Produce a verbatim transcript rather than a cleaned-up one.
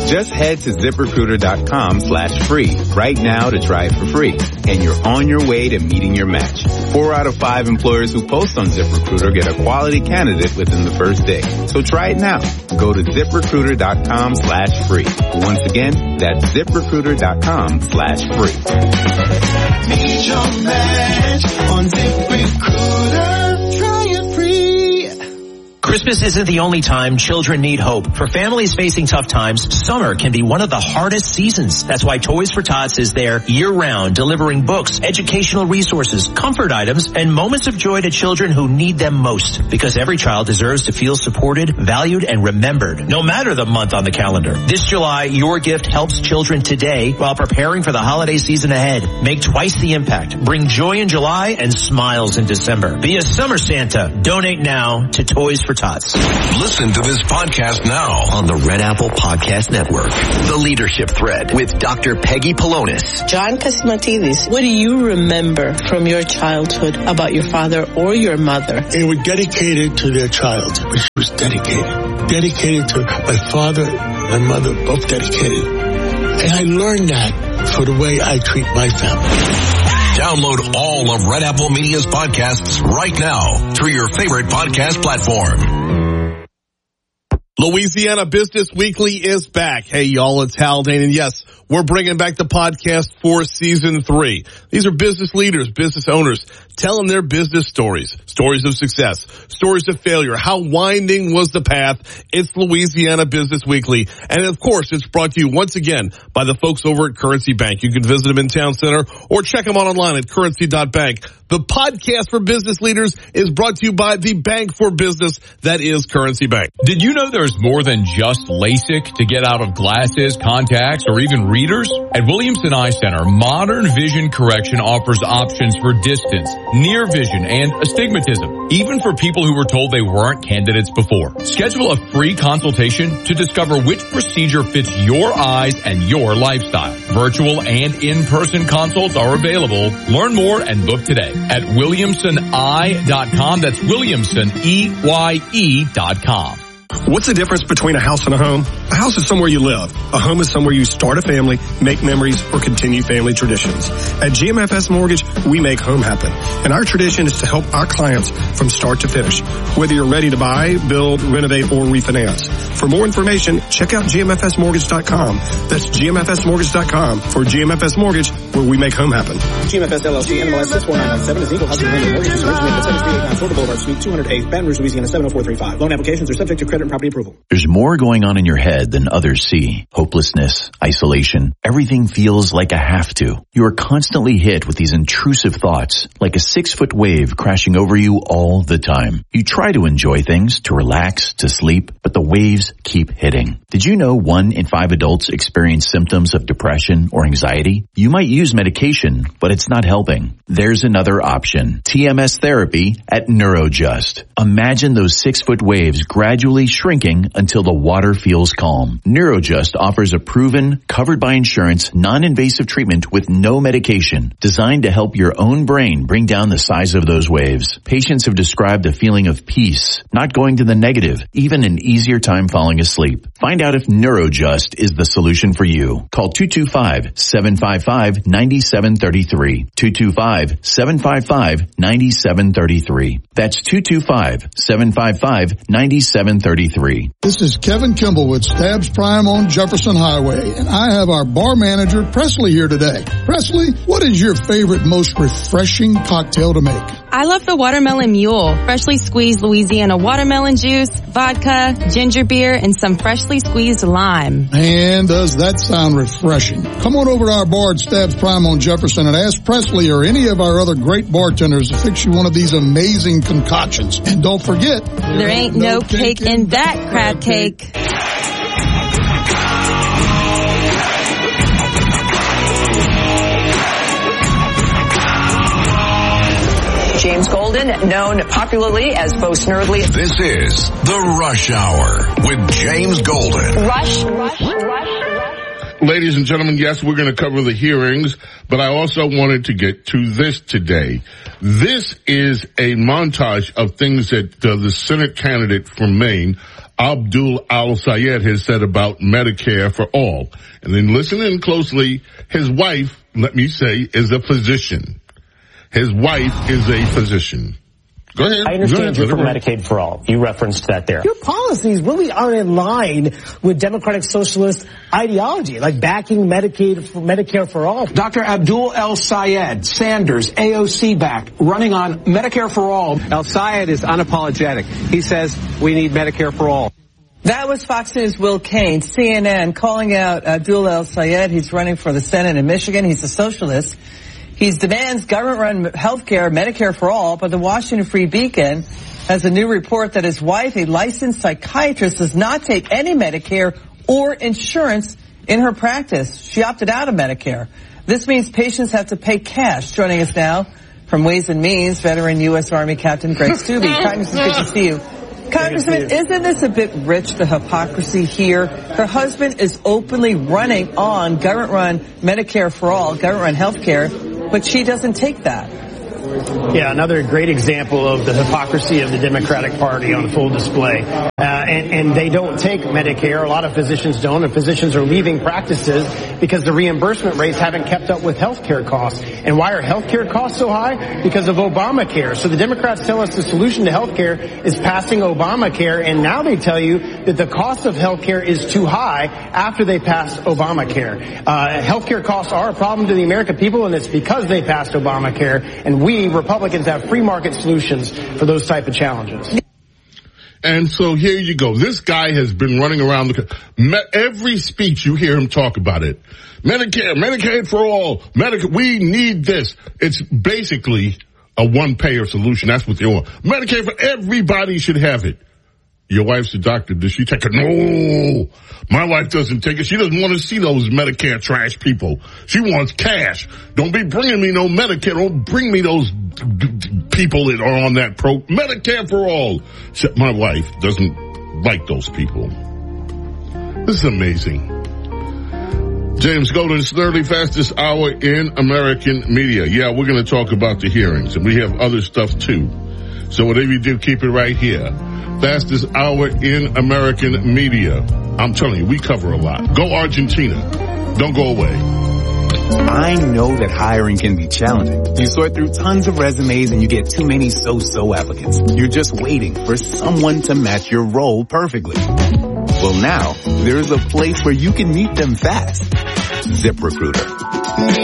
Just head to ZipRecruiter.com slash free right now to try it for free. And you're on your way to meeting your match. Four out of five employers who post on ZipRecruiter get a quality candidate within the first day. So try it now. Go to ZipRecruiter.com slash free. Once again, that's ZipRecruiter.com slash free. Meet your match on ZipRecruiter. Try it free. Christmas isn't the only time children need hope. For families facing tough times, summer can be one of the hardest seasons. That's why Toys for Tots is there year-round, delivering books, educational resources, comfort items, and moments of joy to children who need them most. Because every child deserves to feel supported, valued, and remembered, no matter the month on the calendar. This July, your gift helps children today while preparing for the holiday season ahead. Make twice the impact. Bring joy in July and smiles in December. Be a summer Santa. Donate now to Toys for Tots. Listen to this podcast now on the Red Apple Podcast Network. The Leadership Thread with Doctor Peggy Polonis. John Catsimatidis, what do you remember from your childhood about your father or your mother? They were dedicated to their child. She was dedicated. Dedicated to my father and my mother, both dedicated. And I learned that for the way I treat my family. Download all of Red Apple Media's podcasts right now through your favorite podcast platform. Louisiana Business Weekly is back. Hey, y'all, it's Haldane. And yes, we're bringing back the podcast for season three. These are business leaders, business owners, telling their business stories, stories of success, stories of failure. How winding was the path? It's Louisiana Business Weekly. And of course, it's brought to you once again by the folks over at Currency Bank. You can visit them in Town Center or check them out online at currency dot bank. The podcast for business leaders is brought to you by the bank for business that is Currency Bank. Did you know there's more than just LASIK to get out of glasses, contacts, or even readers? At Williamson Eye Center, Modern Vision Correction offers options for distance, near vision, and astigmatism, even for people who were told they weren't candidates before. Schedule a free consultation to discover which procedure fits your eyes and your lifestyle. Virtual and in-person consults are available. Learn more and book today at williamson eye dot com. That's Williamson, E Y E dot com. What's the difference between a house and a home? A house is somewhere you live. A home is somewhere you start a family, make memories, or continue family traditions. At G M F S Mortgage, we make home happen. And our tradition is to help our clients from start to finish, whether you're ready to buy, build, renovate, or refinance. For more information, check out G M F S mortgage dot com. That's G M F S mortgage dot com for G M F S Mortgage, where we make home happen. G M F S L L C, N M L S six four nine nine seven is Eagle Housing Lender Mortgages originated at seven three eight nine Florida Boulevard, Suite two oh eight, Baton Rouge, Louisiana seven oh four three five. Loan applications are subject to credit and property approval. There's more going on in your head than others see. Hopelessness, isolation, everything feels like a have to. You are constantly hit with these intrusive thoughts, like a six-foot wave crashing over you all the time. You try to enjoy things, to relax, to sleep, but the waves keep hitting. Did you know one in five adults experience symptoms of depression or anxiety? You might use medication, but it's not helping. There's another option. T M S therapy at Neurojust. Imagine those six-foot waves gradually shrinking until the water feels calm. Neurojust offers a proven, covered by insurance, non-invasive treatment with no medication, designed to help your own brain bring down the size of those waves. Patients have described a feeling of peace, not going to the negative, even an easier time falling asleep. Find out if Neurojust is the solution for you. Call two two five, seven five five, nine seven three three. two two five, seven five five, nine seven three three. That's two two five, seven five five, nine seven three three. This is Kevin Kimball with Stabs Prime on Jefferson Highway, and I have our bar manager, Presley, here today. Presley, what is your favorite, most refreshing cocktail to make? I love the Watermelon Mule. Freshly squeezed Louisiana watermelon juice, vodka, ginger beer, and some freshly squeezed lime. Man, does that sound refreshing. Come on over to our bar at Stabs Prime on Jefferson and ask Presley or any of our other great bartenders to fix you one of these amazing concoctions. And don't forget, there, there ain't no cake, cake in that crab cake. cake. James Golden, known popularly as Bo Snerdley. This is The Rush Hour with James Golden. Rush, rush, rush, rush. Ladies and gentlemen, yes, we're going to cover the hearings, but I also wanted to get to this today. This is a montage of things that uh, the Senate candidate from Maine, Abdul Al-Sayed has said about Medicare for all. And then listen in closely. His wife, let me say, is a physician. His wife is a physician. Go ahead. I understand Go ahead. you're for Medicaid for all. You referenced that there. Your policies really aren't in line with Democratic Socialist ideology, like backing Medicaid for Medicare for all. Doctor Abdul El-Sayed, Sanders, A O C back, running on Medicare for all. El-Sayed is unapologetic. He says we need Medicare for all. That was Fox News' Will Cain, C N N, calling out Abdul El-Sayed. He's running for the Senate in Michigan. He's a socialist. He demands government-run health care, Medicare for all, but the Washington Free Beacon has a new report that his wife, a licensed psychiatrist, does not take any Medicare or insurance in her practice. She opted out of Medicare. This means patients have to pay cash. Joining us now from Ways and Means, veteran U S Army Captain Greg Steube. Congressman, good to see you. Congressman, isn't this a bit rich, the hypocrisy here? Her husband is openly running on government-run Medicare for all, government-run health care, but she doesn't take that. Yeah, another great example of the hypocrisy of the Democratic Party on full display. Uh, and, and they don't take Medicare. A lot of physicians don't, and physicians are leaving practices because the reimbursement rates haven't kept up with health care costs. And why are health care costs so high? Because of Obamacare. So the Democrats tell us the solution to health care is passing Obamacare, and now they tell you that the cost of health care is too high after they pass Obamacare. Uh, health care costs are a problem to the American people, and it's because they passed Obamacare, and we Republicans have free market solutions for those type of challenges. And so here you go. This guy has been running around the, every speech you hear him talk about it. Medicare, Medicaid for all, Medicaid, we need this. It's basically a one-payer solution. That's what they want. Medicaid for everybody should have it. Your wife's a doctor. Does she take it? No. My wife doesn't take it. She doesn't want to see those Medicare trash people. She wants cash. Don't be bringing me no Medicare. Don't bring me those people that are on that pro. Medicare for all. My wife doesn't like those people. This is amazing. James Golden's thirty fastest hour in American media. Yeah, we're going to talk about the hearings, and we have other stuff too. So whatever you do, keep it right here. Fastest hour in American media. I'm telling you, we cover a lot. Go Argentina. Don't go away. I know that hiring can be challenging. You sort through tons of resumes and you get too many so-so applicants. You're just waiting for someone to match your role perfectly. Well, now, there's a place where you can meet them fast. ZipRecruiter.